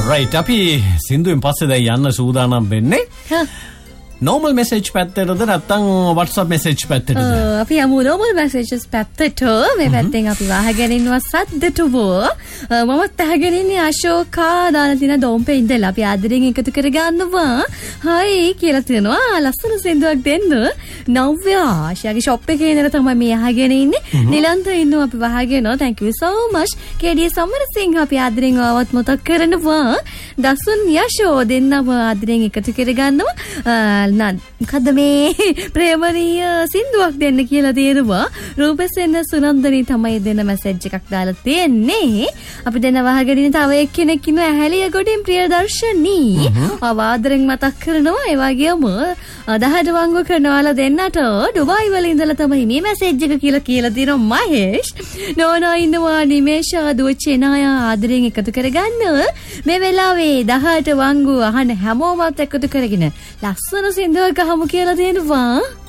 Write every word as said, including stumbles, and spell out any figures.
Right අපි සින්දුවෙන් පස්සේ දැන් යන්න සූදානම් වෙන්නේ. normal message පැත්තටද නැත්නම් WhatsApp message පැත්තටද? අපි යමු normal messages පැත්තට. මේ පැත්තෙන් අපි වහගෙන ඉන්නවා සද්දටුව. මමත් අහගෙන ඉන්නේ අශෝකා දාලා තියෙන දොම්පේ ඉඳලා අපි ආදරෙන් එකතු කරගන්නවා. හයි කියලා තියෙනවා. ලස්සන සින්දුවක් දෙන්න. නව්‍ය ආශාගේ shop එකේ ඉඳලා තමයි මේ අහගෙන ඉන්නේ. නිලන්ත ඉන්නවා අපි වහගෙන. thank you so much. KD Samarasinghe අපි ආදරෙන් ආවත් මතක් කරනවා. දසුන් යෂෝ දෙන්නම ආදරෙන් එකතු කරගන්නවා. මොකද්ද මේ ප්‍රේමණීය සින්දුවක් දෙන්න කියලා තියෙනවා. රූපසෙන් සුනන්දනී තමයි දෙන මැසේජ් එකක් දාලා තියෙන්නේ. අපි දෙන වහගෙන ඉන්න තව එක්කෙනෙක් ඉන්නවා ඇහැලිය ගොඩින් ප්‍රියදර්ශනී. ආදරෙන් මතක් කරනවා. ඒ වගේම දහඩ වංගු කරනවාලා දෙන්නට ඩුබායි වල ඉඳලා තමයි මේ මැසේජ් එක කියලා කියලා තියෙනවා මහේෂ්. නෝනා ඉන්නවා නිමේෂා දුවචේනාය ආදරෙන් එකතු කරගන්න. මේ වෙලාවේ දහඩ වංගු අහන හැමෝමත් එකතු කරගෙන ලස්සන සින්දුවක් අහමු කියලා තියෙනවා.